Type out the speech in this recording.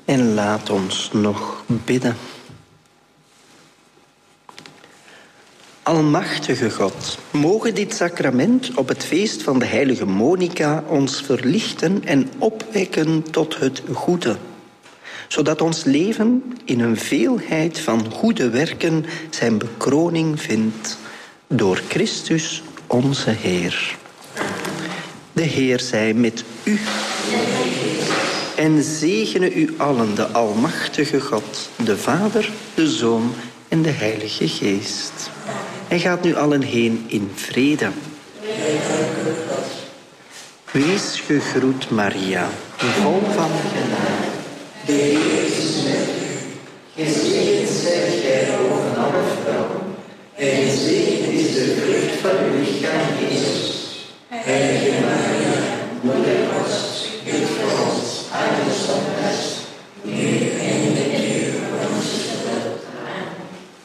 En laat ons nog bidden. Almachtige God, mogen dit sacrament op het feest van de heilige Monica ons verlichten en opwekken tot het goede, zodat ons leven in een veelheid van goede werken zijn bekroning vindt door Christus onze Heer. De Heer zij met u en zegene u allen de almachtige God, de Vader, de Zoon en de Heilige Geest. En gaat nu allen heen in vrede. Wees gegroet, Maria, vol van genade. De Heer is met u. Gezegend zijt gij boven alle vrouwen. En gezegend is de vrucht van uw lichaam, Jezus. Heilige Maria,